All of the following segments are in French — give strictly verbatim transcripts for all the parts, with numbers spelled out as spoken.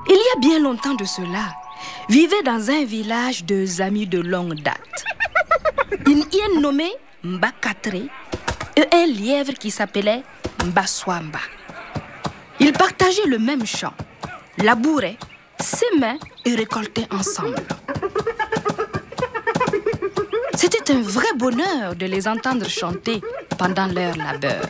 Il y a bien longtemps de cela, vivaient dans un village deux amis de longue date. Une hyène nommée Mbakatre et un lièvre qui s'appelait Mbaswamba. Ils partageaient le même champ, labouraient, s'aimaient et récoltaient ensemble. C'était un vrai bonheur de les entendre chanter pendant leur labeur.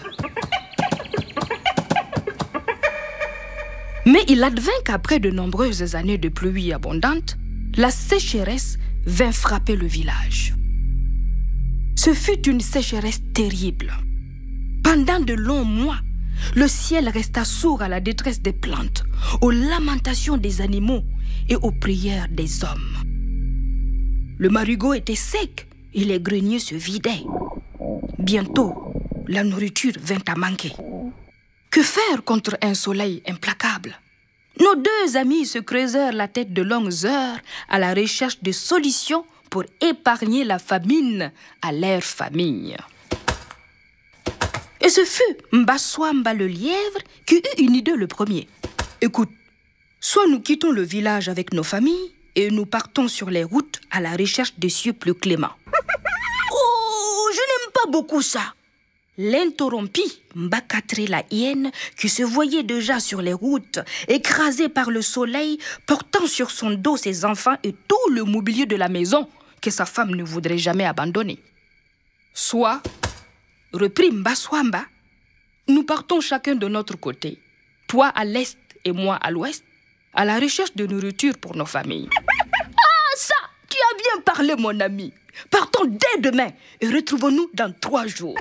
Mais il advint qu'après de nombreuses années de pluie abondante, la sécheresse vint frapper le village. Ce fut une sécheresse terrible. Pendant de longs mois, le ciel resta sourd à la détresse des plantes, aux lamentations des animaux et aux prières des hommes. Le marigot était sec et les greniers se vidaient. Bientôt, la nourriture vint à manquer. Que faire contre un soleil implacable? Nos deux amis se creusèrent la tête de longues heures à la recherche de solutions pour épargner la famine à leur famille. Et ce fut Mbaswamba le lièvre qui eut une idée le premier. Écoute, soit nous quittons le village avec nos familles et nous partons sur les routes à la recherche de cieux plus cléments. Oh, je n'aime pas beaucoup ça. L'interrompit Mbakatre la hyène qui se voyait déjà sur les routes, écrasée par le soleil, portant sur son dos ses enfants et tout le mobilier de la maison que sa femme ne voudrait jamais abandonner. Soit, reprit Mbaswamba, nous partons chacun de notre côté, toi à l'est et moi à l'ouest, à la recherche de nourriture pour nos familles. Ah ça, tu as bien parlé mon ami. Partons dès demain et retrouvons-nous dans trois jours.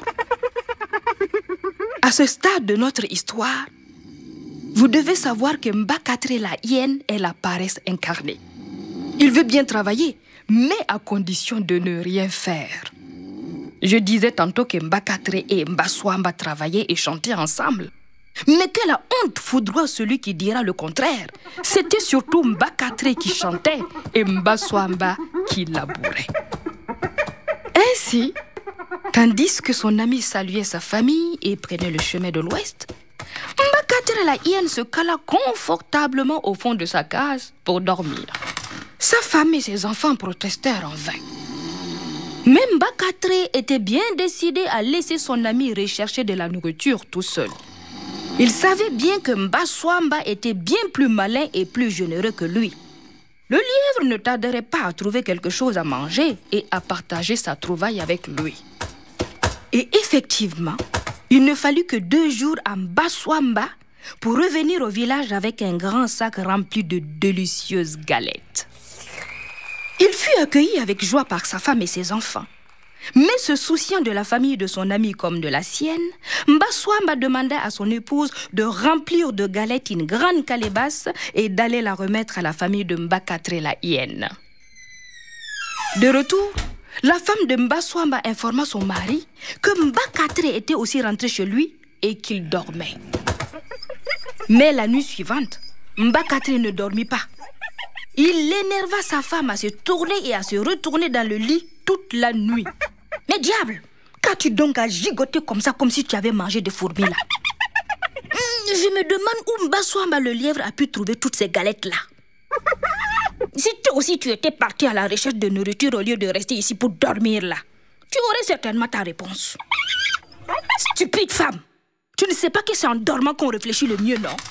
À ce stade de notre histoire, vous devez savoir que Mbakatre la hyène est la paresse incarnée. Il veut bien travailler, mais à condition de ne rien faire. Je disais tantôt que Mbakatre et Mbaswamba travaillaient et chantaient ensemble. Mais quelle honte foudroie celui qui dira le contraire. C'était surtout Mbakatre qui chantait et Mbaswamba qui labourait. Ainsi, tandis que son ami saluait sa famille et prenait le chemin de l'ouest, Mbakatre la hyène se cala confortablement au fond de sa case pour dormir. Sa femme et ses enfants protestèrent en vain. Mais Mbakatre était bien décidé à laisser son ami rechercher de la nourriture tout seul. Il savait bien que Mbaswamba était bien plus malin et plus généreux que lui. Le lièvre ne tarderait pas à trouver quelque chose à manger et à partager sa trouvaille avec lui. Et effectivement, il ne fallut que deux jours à Mbaswamba pour revenir au village avec un grand sac rempli de délicieuses galettes. Il fut accueilli avec joie par sa femme et ses enfants. Mais se souciant de la famille de son ami comme de la sienne, Mbaswamba demanda à son épouse de remplir de galettes une grande calebasse et d'aller la remettre à la famille de Mbakatre la hyène. De retour, la femme de Mbaswamba informa son mari que Mbakatre était aussi rentré chez lui et qu'il dormait. Mais la nuit suivante, Mbakatre ne dormit pas. Il énerva sa femme à se tourner et à se retourner dans le lit toute la nuit. Mais diable, qu'as-tu donc à gigoter comme ça, comme si tu avais mangé des fourmis là? Je me demande où Mbaswamba le lièvre a pu trouver toutes ces galettes-là. Si toi aussi tu étais parti à la recherche de nourriture au lieu de rester ici pour dormir là, tu aurais certainement ta réponse. Stupide femme, tu ne sais pas que c'est en dormant qu'on réfléchit le mieux, non?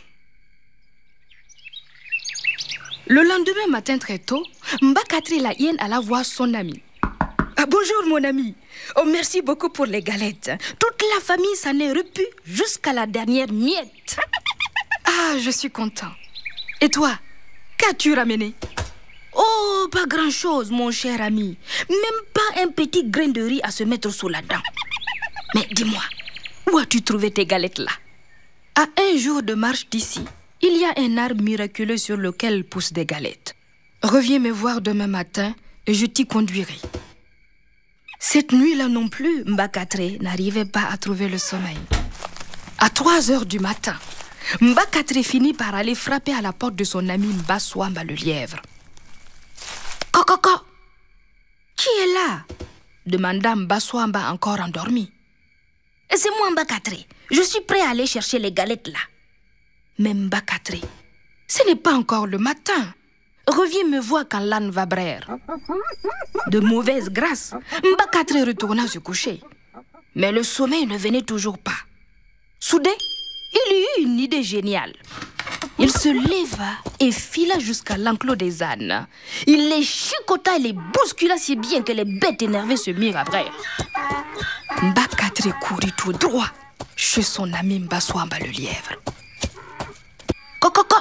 Le lendemain matin très tôt, Mbakatre la hyène alla voir son ami. Ah, bonjour mon ami. Oh, merci beaucoup pour les galettes. Toute la famille s'en est repue jusqu'à la dernière miette. Ah, je suis content. Et toi, qu'as-tu ramené? Oh, pas grand-chose, mon cher ami. Même pas un petit grain de riz à se mettre sous la dent. Mais dis-moi, où as-tu trouvé tes galettes là? À un jour de marche d'ici, il y a un arbre miraculeux sur lequel poussent des galettes. Reviens me voir demain matin et je t'y conduirai. Cette nuit-là non plus, Mbakatre n'arrivait pas à trouver le sommeil. À trois heures du matin, Mbakatre finit par aller frapper à la porte de son ami Mbaswamba le lièvre. « Cococo, qui est là ?» demanda Mbaswamba encore endormi. « C'est moi Mbakatre, je suis prêt à aller chercher les galettes là. » Mais Mbakatre Ce n'est pas encore le matin. Reviens me voir quand l'âne va braire. De mauvaise grâce, Mbakatre retourna se coucher. Mais le sommeil ne venait toujours pas. Soudain, il eut une idée géniale. Il se leva et fila jusqu'à l'enclos des ânes. Il les chicota et les bouscula si bien que les bêtes énervées se mirent à braire. Mbakatre courut tout droit chez son ami Mbaswamba le lièvre. Cococo!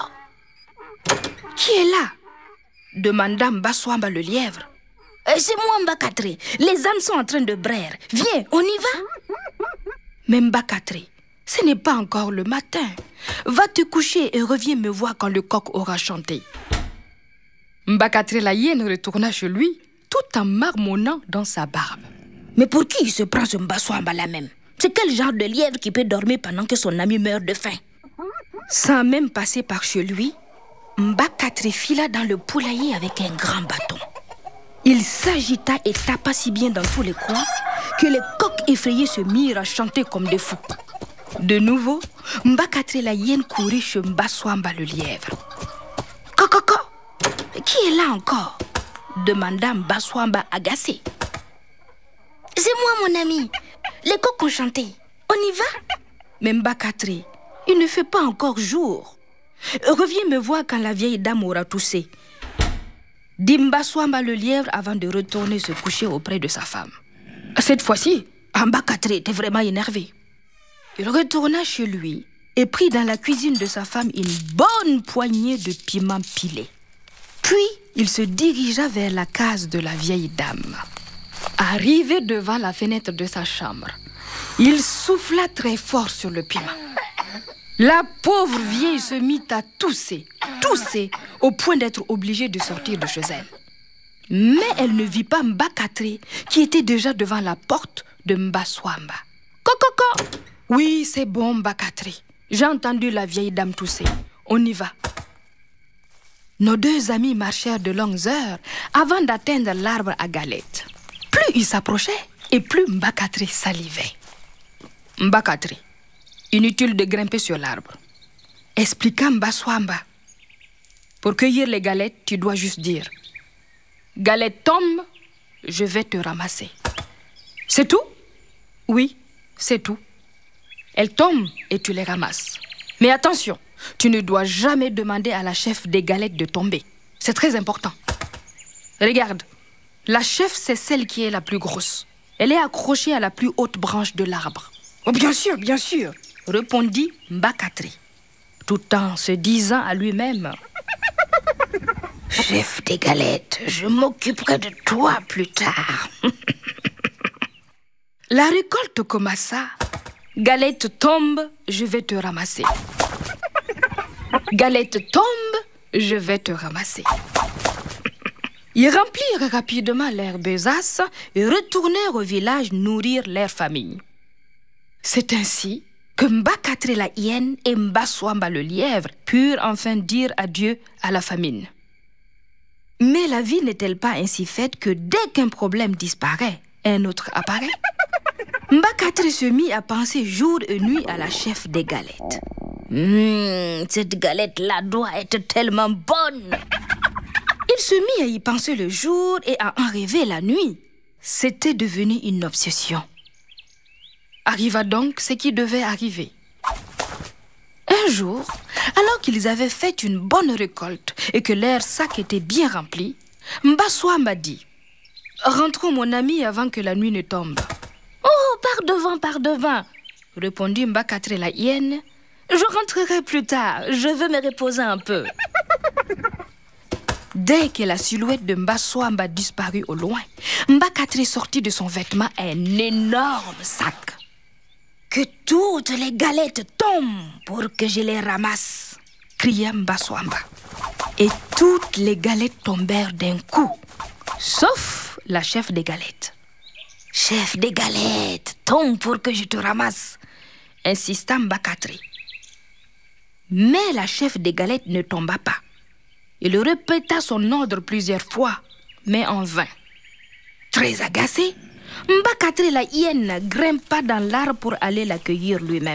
Qui est là? Demanda Mbaswamba le lièvre. « C'est moi, Mbakatre. Les ânes sont en train de braire. Viens, on y va. » Mais Mbakatre, ce n'est pas encore le matin. Va te coucher et reviens me voir quand le coq aura chanté. Mbakatre la hyène retourna chez lui, tout en marmonnant dans sa barbe. Mais pour qui il se prend ce Mbaswamba là même? C'est quel genre de lièvre qui peut dormir pendant que son ami meurt de faim? Sans même passer par chez lui, Mbakatre fila dans le poulailler avec un grand bâton. Il s'agita et tapa si bien dans tous les coins que les coqs effrayés se mirent à chanter comme des fous. De nouveau, Mbakatre la hyène courut chez Mbaswamba le lièvre. « Cococo, qui est là encore ?» demanda Mbaswamba agacé. « C'est moi, mon ami. Les coqs ont chanté. On y va ?» Mais Mbakatre, il ne fait pas encore jour. Reviens me voir quand la vieille dame aura toussé. Dit Mbaswamba le lièvre avant de retourner se coucher auprès de sa femme. Cette fois-ci, Mbakatre était vraiment énervé. Il retourna chez lui et prit dans la cuisine de sa femme une bonne poignée de piments pilés. Puis, il se dirigea vers la case de la vieille dame. Arrivé devant la fenêtre de sa chambre, il souffla très fort sur le piment. La pauvre vieille se mit à tousser, tousser, au point d'être obligée de sortir de chez elle. Mais elle ne vit pas Mbakatre, qui était déjà devant la porte de Mbaswamba. « Cococo !»« Oui, c'est bon, Mbakatre. J'ai entendu la vieille dame tousser. On y va. » Nos deux amis marchèrent de longues heures avant d'atteindre l'arbre à galettes. Plus ils s'approchaient, et plus Mbakatre salivait. « Mbakatre, inutile de grimper sur l'arbre. » Expliqua Mbaswamba. « Pour cueillir les galettes, tu dois juste dire « Galette tombe, je vais te ramasser. » C'est tout? Oui, c'est tout. Elles tombent et tu les ramasses. Mais attention, tu ne dois jamais demander à la chef des galettes de tomber. C'est très important. Regarde, la chef, c'est celle qui est la plus grosse. Elle est accrochée à la plus haute branche de l'arbre. « Oh, bien sûr, bien sûr !» répondit Mbakatre, tout en se disant à lui-même « Chef des galettes, je m'occuperai de toi plus tard. » La récolte commença. Galette tombe, je vais te ramasser. Galette tombe, je vais te ramasser. Ils remplirent rapidement leurs besaces et retournèrent au village nourrir leur famille. C'est ainsi que Mbakatre la hyène et Mbaswamba le lièvre purent enfin dire adieu à la famine. Mais la vie n'est-elle pas ainsi faite que dès qu'un problème disparaît, un autre apparaît? Mbakatre se mit à penser jour et nuit à la chef des galettes. Mmh, cette galette-là doit être tellement bonne. Il se mit à y penser le jour et à en rêver la nuit. C'était devenu une obsession. Arriva donc ce qui devait arriver. Un jour, alors qu'ils avaient fait une bonne récolte et que leur sac était bien rempli, Mbaswamba dit « Rentrons, mon ami, avant que la nuit ne tombe. »« Oh, par devant, par devant !» répondit Mbakatre la hyène. « Je rentrerai plus tard, je veux me reposer un peu. » Dès que la silhouette de Mbaswamba disparut au loin, Mbakatre sortit de son vêtement un énorme sac. « Que toutes les galettes tombent pour que je les ramasse !» cria Mbaswamba. Et toutes les galettes tombèrent d'un coup, sauf la chef des galettes. « Chef des galettes, tombe pour que je te ramasse !» insista Mbakatre. Mais la chef des galettes ne tomba pas. Il répéta son ordre plusieurs fois, mais en vain. Très agacé, Mbakatre la hyène grimpa dans l'arbre pour aller l'accueillir lui-même.